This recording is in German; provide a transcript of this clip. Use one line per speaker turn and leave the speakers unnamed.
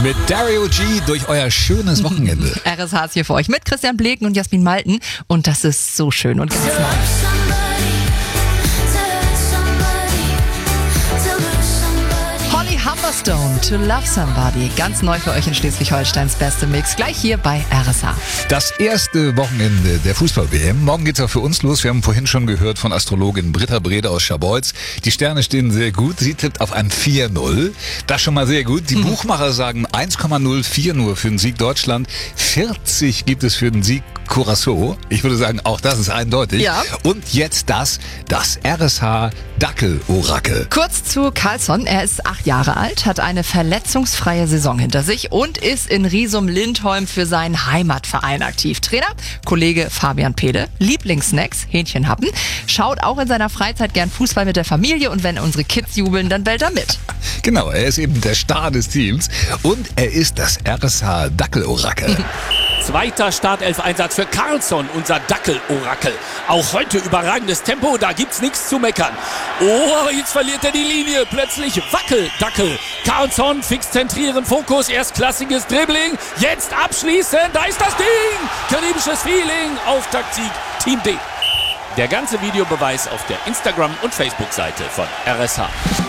Mit Dario G durch euer schönes Wochenende.
RSH ist hier für euch mit Christian Bleken und Jasmin Malten. Und das ist so schön und ganz neu. Holly Humberstone, To Love Somebody. Ganz neu für euch in Schleswig-Holsteins beste Mix. Gleich hier bei RSH.
Das erste Wochenende der Fußball-WM. Morgen geht's auch für uns los. Wir haben vorhin schon gehört von Astrologin Britta Brede aus Scharbeutz. Die Sterne stehen sehr gut. Sie tippt auf ein 4-0. Das schon mal sehr gut. Die Buchmacher sagen 1,04 nur für den Sieg Deutschland. 40 gibt es für den Sieg Curaçao. Ich würde sagen, auch das ist eindeutig.
Ja.
Und jetzt das RSH Dackel-Orakel.
Kurz zu Carlsson. Er ist 8 Jahre alt, hat eine verletzungsfreie Saison hinter sich und ist in Riesum-Lindholm für seinen Heimatverein aktiv. Trainer, Kollege Fabian Pede. Lieblingssnacks, Hähnchenhappen. Schaut auch in seiner Freizeit gern Fußball mit der Familie und wenn unsere Kids jubeln, dann bellt er mit.
Genau, er ist eben der Star des Teams und er ist das RSH Dackel-Orakel.
Zweiter Startelf-Einsatz für Carlsson, unser Dackel-Orakel. Auch heute überragendes Tempo, da gibt's nichts zu meckern. Oh, jetzt verliert er die Linie. Plötzlich Wackel-Dackel. Carlsson, fix zentrieren, Fokus, erstklassiges Dribbling. Jetzt abschließen, da ist das Ding. Karibisches Feeling, Auftaktsieg, Team D. Der ganze Videobeweis auf der Instagram- und Facebook-Seite von RSH.